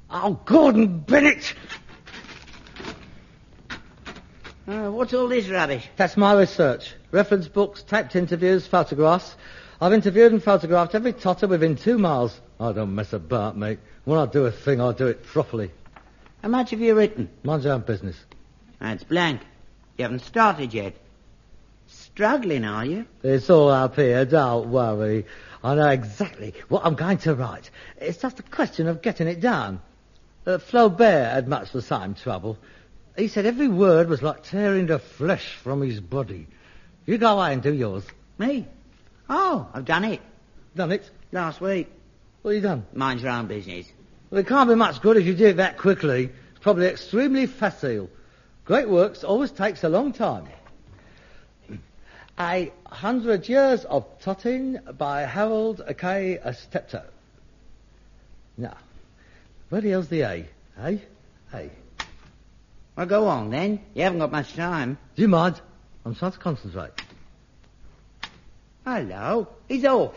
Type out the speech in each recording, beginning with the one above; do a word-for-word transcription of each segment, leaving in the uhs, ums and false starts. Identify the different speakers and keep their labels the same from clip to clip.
Speaker 1: Oh, Gordon Bennett!
Speaker 2: Uh, what's all this rubbish?
Speaker 1: That's my research. Reference books, taped interviews, photographs. I've interviewed and photographed every totter within two miles. I don't mess about, mate. When I do a thing, I do it properly.
Speaker 2: How much have you written?
Speaker 1: Mind your own business.
Speaker 2: That's blank. You haven't started yet. Struggling, are you?
Speaker 1: It's all up here, don't worry. I know exactly what I'm going to write. It's just a question of getting it down. Uh, Flaubert had much the same trouble. He said every word was like tearing the flesh from his body. You go away and do yours.
Speaker 2: Me? Oh, I've done it.
Speaker 1: Done it?
Speaker 2: Last week.
Speaker 1: What have you done?
Speaker 2: Mind your own business.
Speaker 1: Well, it can't be much good if you do it that quickly. It's probably extremely facile. Great works always takes a long time. A Hundred Years of Totting by Harold K. Steptoe. Now, where the hell's the A? Eh? A.
Speaker 2: Well, go on then. You haven't got much time.
Speaker 1: Do you mind? I'm trying to concentrate.
Speaker 2: Hello. He's off.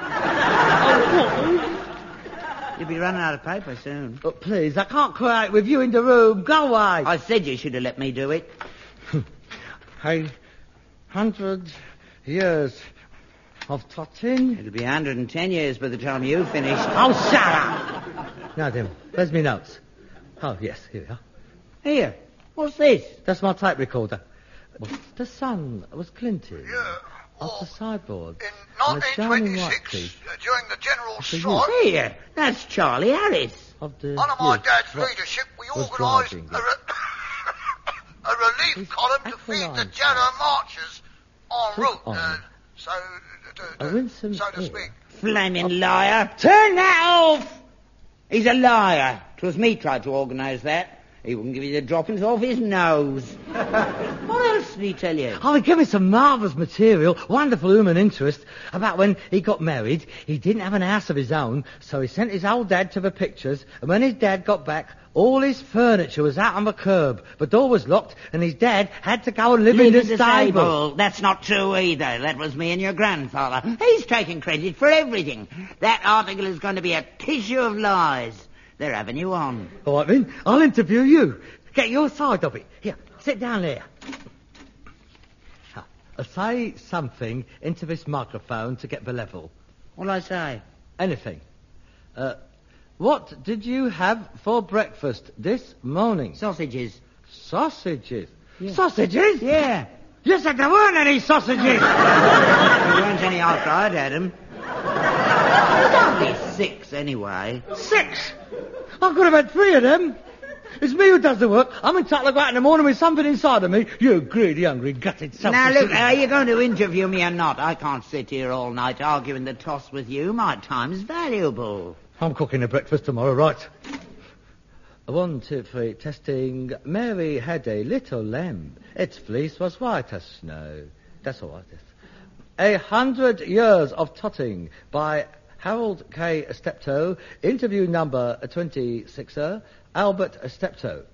Speaker 2: You'll be running out of paper soon.
Speaker 1: But please, I can't create with you in the room. Go away.
Speaker 2: I said you should have let me do it.
Speaker 1: A hundred years of Totting.
Speaker 2: It'll be a hundred and ten years by the time you finish.
Speaker 1: Oh, shut up! Now then, where's me notes? Oh, yes, here we are.
Speaker 2: Here. What's this?
Speaker 1: That's my tape recorder. The sun was glinting
Speaker 3: Yeah.
Speaker 1: off the sideboard.
Speaker 3: In
Speaker 1: and a shining white
Speaker 3: nineteen twenty-six,
Speaker 1: teeth
Speaker 3: uh, during the general
Speaker 1: the
Speaker 3: strike,
Speaker 2: Here. That's Charlie Harris.
Speaker 1: of the
Speaker 3: under my
Speaker 1: youth
Speaker 3: dad's
Speaker 1: what
Speaker 3: leadership, we
Speaker 1: was
Speaker 3: organised
Speaker 1: driving
Speaker 3: a,
Speaker 1: it.
Speaker 3: re- a relief
Speaker 1: His
Speaker 3: column to feed the
Speaker 1: aquiline
Speaker 3: Janner marchers en
Speaker 1: Took
Speaker 3: route,
Speaker 1: on
Speaker 3: uh, so, uh,
Speaker 1: a
Speaker 3: uh,
Speaker 1: winsome
Speaker 3: so to
Speaker 1: air.
Speaker 3: speak.
Speaker 2: Flaming liar. Turn that off! He's a liar. 'Twas me tried to organise that. He wouldn't give you the droppings off his nose. What else did he tell you?
Speaker 1: Oh, he gave me some marvellous material, wonderful human interest, about when he got married. He didn't have an house of his own, so he sent his old dad to the pictures, and when his dad got back, all his furniture was out on the curb. The door was locked, and his dad had to go and live
Speaker 2: Live
Speaker 1: in the stable.
Speaker 2: That's not true either. That was me and your grandfather. He's taking credit for everything. That article is going to be a tissue of lies. They're having you on.
Speaker 1: All right, then, I'll interview you. Get your side of it. Here, sit down there. Uh, say something into this microphone to get the level.
Speaker 2: What'll I say?
Speaker 1: Anything. Uh, what did you have for breakfast this morning?
Speaker 2: Sausages.
Speaker 1: Sausages.
Speaker 2: Yeah.
Speaker 1: Sausages?
Speaker 2: Yeah.
Speaker 1: You said there weren't any sausages.
Speaker 2: There weren't any after I'd had them. There's only six anyway.
Speaker 1: Six? I could have had three of them. It's me who does the work. I'm entitled to go out in the morning with something inside of me. You greedy, hungry, gutted self.
Speaker 2: Now, look, are you going to interview me or not? I can't sit here all night arguing the toss with you. My time's valuable.
Speaker 1: I'm cooking a breakfast tomorrow, right? One, two, three, testing. Mary had a little lamb. Its fleece was white as snow. That's all right, yes. A Hundred Years of Totting by Harold K. Steptoe. Interview number twenty-six, sir. Albert Steptoe.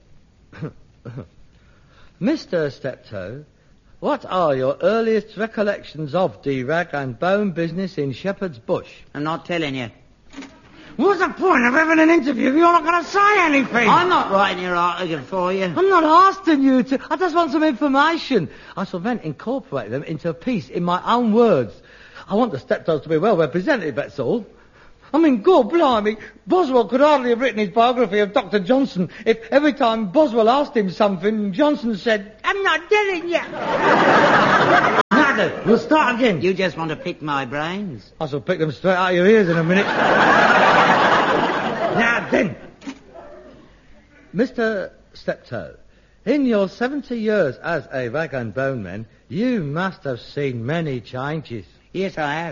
Speaker 1: Mister Steptoe, what are your earliest recollections of the rag and bone business in Shepherd's Bush?
Speaker 2: I'm not telling you.
Speaker 1: What's the point of having an interview if you're not going to say anything?
Speaker 2: I'm not writing your article for you.
Speaker 1: I'm not asking you to. I just want some information. I shall then incorporate them into a piece in my own words. I want the Steptoes to be well represented, that's all. I mean, God blimey, Boswell could hardly have written his biography of Doctor Johnson if every time Boswell asked him something, Johnson said, I'm not telling you. Now then, we'll start again.
Speaker 2: You just want to pick my brains.
Speaker 1: I shall pick them straight out of your ears in a minute. Now then, Mister Steptoe, in your seventy years as a rag and bone man, you must have seen many changes.
Speaker 2: Yes, I have.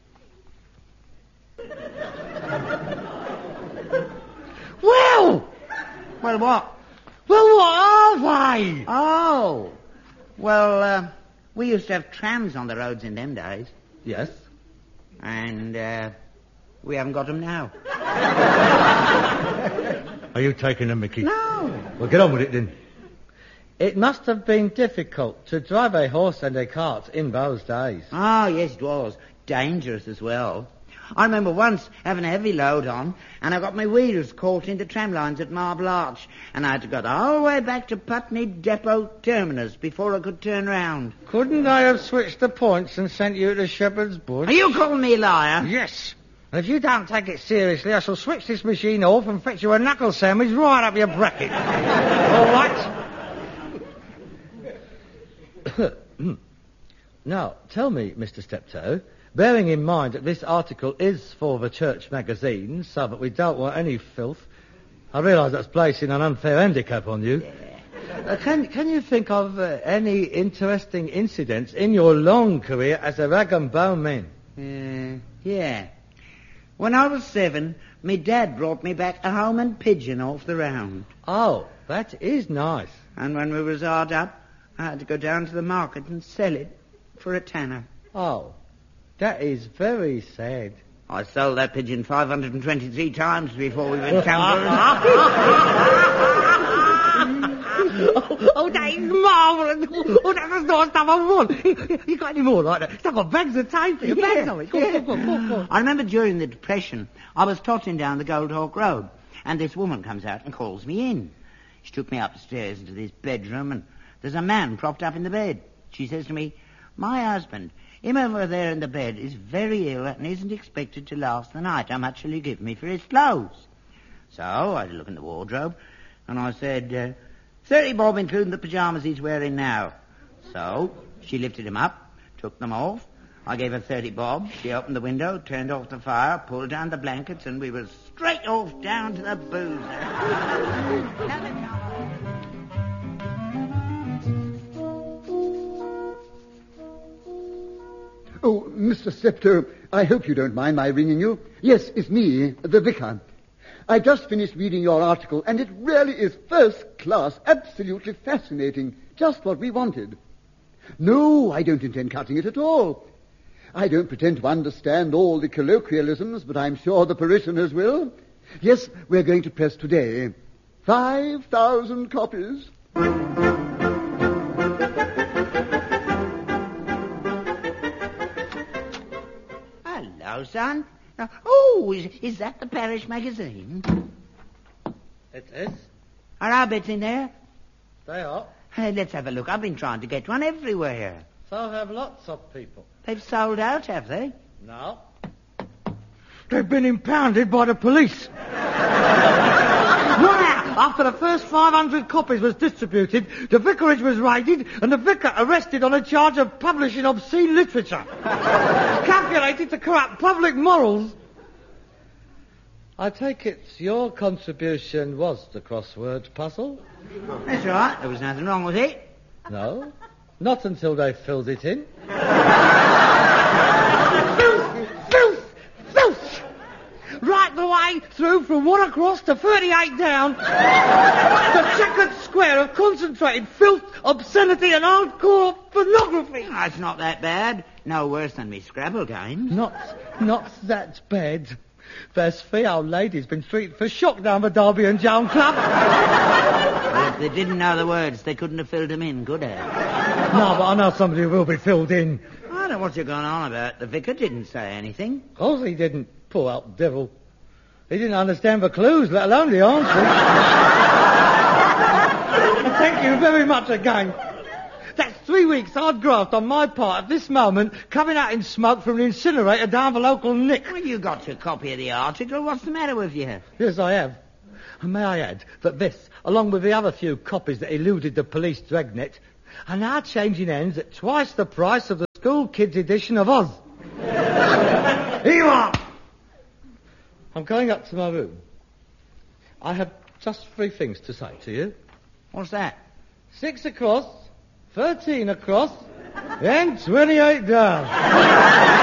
Speaker 1: Well!
Speaker 2: Well, what?
Speaker 1: Well, what are they?
Speaker 2: Oh. Well, uh, we used to have trams on the roads in them days.
Speaker 1: Yes.
Speaker 2: And, uh, we haven't got them now.
Speaker 1: Are you taking a mickey?
Speaker 2: No.
Speaker 1: Well, get on with it then. It must have been difficult to drive a horse and a cart in those days.
Speaker 2: Oh, yes, it was. Dangerous as well. I remember once having a heavy load on, and I got my wheels caught in the tram lines at Marble Arch, and I had to go the whole way back to Putney Depot Terminus before I could turn round.
Speaker 1: Couldn't I have switched the points and sent you to Shepherd's Bush?
Speaker 2: Are you calling me a liar?
Speaker 1: Yes. And if you don't take it seriously, I shall switch this machine off and fetch you a knuckle sandwich right up your bracket. All right? Now, tell me, Mister Steptoe, bearing in mind that this article is for the church magazine, so that we don't want any filth, I realise that's placing an unfair handicap on you.
Speaker 2: Yeah.
Speaker 1: Uh, can, can you think of uh, any interesting incidents in your long career as a rag and bone man?
Speaker 2: Uh, yeah. When I was seven, my dad brought me back a Holman pigeon off the round.
Speaker 1: Oh, that is nice.
Speaker 2: And when we was hard up, I had to go down to the market and sell it for a tanner.
Speaker 1: Oh, that is very sad.
Speaker 2: I sold that pigeon five hundred twenty-three times before we went down for
Speaker 1: oh, oh, that is marvellous. Oh, that's the sort of stuff I want. You got any more like that? Stuff got bags of tape. Yeah, bags of it. Go,
Speaker 2: yeah.
Speaker 1: go, go, go, go.
Speaker 2: I remember during the Depression, I was trotting down the Gold Hawk Road, and this woman comes out and calls me in. She took me upstairs into this bedroom, and there's a man propped up in the bed. She says to me, "My husband, him over there in the bed, is very ill and isn't expected to last the night. How much shall you give me for his clothes?" So I had a look in the wardrobe, and I said, uh, thirty bob including the pyjamas he's wearing now. So she lifted him up, took them off. I gave her thirty bob. She opened the window, turned off the fire, pulled down the blankets, and we were straight off down to the boozer.
Speaker 4: Oh, Mister Steptoe, I hope you don't mind my ringing you. Yes, it's me, the vicar. I just finished reading your article, and it really is first class, absolutely fascinating, just what we wanted. No, I don't intend cutting it at all. I don't pretend to understand all the colloquialisms, but I'm sure the parishioners will. Yes, we're going to press today. Five thousand copies.
Speaker 2: Hello, son. Now, oh, is, is that the parish magazine?
Speaker 1: It is.
Speaker 2: Are our bits in there?
Speaker 1: They are.
Speaker 2: Hey, let's have a look. I've been trying to get one everywhere.
Speaker 1: So have lots of people.
Speaker 2: They've sold out, have they?
Speaker 1: No. They've been impounded by the police. After the first five hundred copies was distributed, the vicarage was raided and the vicar arrested on a charge of publishing obscene literature. Calculated to corrupt public morals. I take it your contribution was the crossword puzzle?
Speaker 2: That's right. There was nothing wrong with it.
Speaker 1: No. Not until they filled it in. Filth! Filth! Filth! Right the way through from one across to thirty-eight down. The checkered square of concentrated filth, obscenity and hardcore pornography.
Speaker 2: Oh, it's not that bad. No worse than me Scrabble game.
Speaker 1: Not, not that bad. There's three old ladies been treated for shock down the Derby and Joan Club.
Speaker 2: Well, if they didn't know the words, they couldn't have filled them in, could they?
Speaker 1: No, but I know somebody will be filled in.
Speaker 2: I don't know what you're going on about. The vicar didn't say anything.
Speaker 1: Of course he didn't. Poor old devil. He didn't understand the clues, let alone the answers. Thank you very much again. That's three weeks hard graft on my part at this moment, coming out in smoke from the incinerator down the local nick.
Speaker 2: Well, you got your copy of the article. What's the matter with you?
Speaker 1: Yes, I have. And may I add that this, along with the other few copies that eluded the police dragnet, are now changing hands at twice the price of the school kids' edition of Oz. Here you are! I'm going up to my room. I have just three things to say to you.
Speaker 2: What's that?
Speaker 1: Six across, thirteen across, and twenty-eight down.